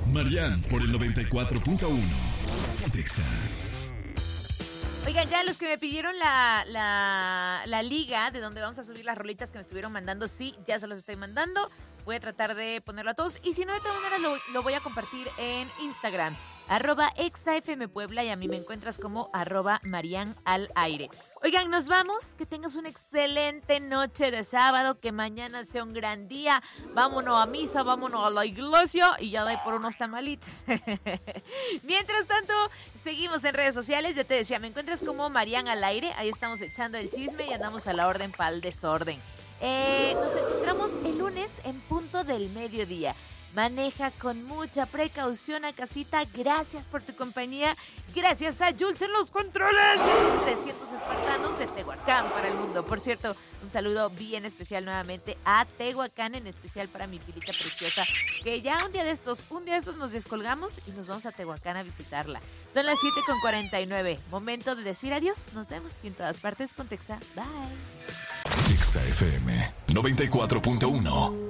Marian por el 94.1. Pontexa. Oigan, ya los que me pidieron la liga de donde vamos a subir las rolitas que me estuvieron mandando, sí, ya se los estoy mandando. Voy a tratar de ponerlo a todos. Y si no, de todas maneras lo voy a compartir en Instagram. @exafmpuebla y a mí me encuentras como @marianalaire. Oigan, nos vamos. Que tengas una excelente noche de sábado. Que mañana sea un gran día. Vámonos a misa, vámonos a la iglesia y ya da por unos tamalitos. Mientras tanto, seguimos en redes sociales. Ya te decía, me encuentras como Marian al aire. Ahí estamos echando el chisme y andamos a la orden para el desorden. Nos encontramos el lunes en punto del mediodía. Maneja con mucha precaución a casita. Gracias por tu compañía. Gracias a Jules en los controles. Y esos 300 espartanos de Tehuacán para el mundo. Por cierto, un saludo bien especial nuevamente a Tehuacán, en especial para mi pilita preciosa, que ya un día de estos nos descolgamos y nos vamos a Tehuacán a visitarla. Son las 7:49. Momento de decir adiós. Nos vemos y en todas partes. Pontexa. Bye. Exa FM 94.1.